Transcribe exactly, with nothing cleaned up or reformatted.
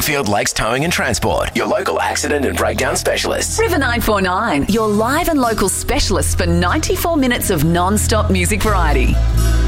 Longfield Lakes Towing and Transport, your local accident and breakdown specialists. River nine four nine, your live and local specialist for ninety-four minutes of non-stop music variety.